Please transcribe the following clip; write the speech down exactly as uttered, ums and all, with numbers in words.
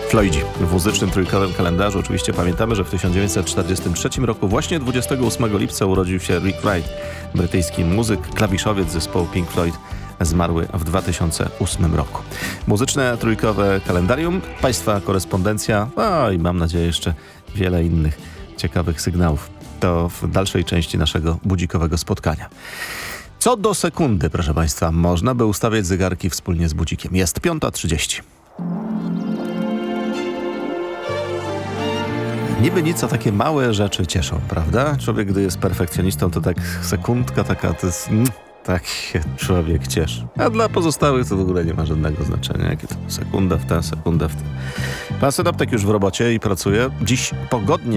Floydzi. W muzycznym trójkowym kalendarzu oczywiście pamiętamy, że w tysiąc dziewięćset czterdziestym trzecim roku, właśnie dwudziestego ósmego lipca, urodził się Rick Wright, brytyjski muzyk, klawiszowiec zespołu Pink Floyd, zmarły w dwa tysiące ósmym roku. Muzyczne trójkowe kalendarium, Państwa korespondencja, a i mam nadzieję jeszcze wiele innych ciekawych sygnałów. To w dalszej części naszego budzikowego spotkania. Co do sekundy, proszę Państwa, można by ustawiać zegarki wspólnie z budzikiem. Jest piąta trzydzieści. Niby nic, a takie małe rzeczy cieszą, prawda? Człowiek, gdy jest perfekcjonistą, to tak sekundka taka, to jest... Mm, tak się człowiek cieszy. A dla pozostałych to w ogóle nie ma żadnego znaczenia. Jakie to sekunda w tę, sekunda w tę. Pan synoptyk już w robocie i pracuje. Dziś pogodnie